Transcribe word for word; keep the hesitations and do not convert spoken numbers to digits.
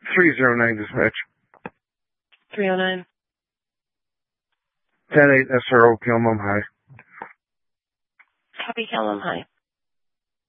three zero nine dispatch. three oh nine. ten eight S R O, Kilmum High. Copy, Kilmum High.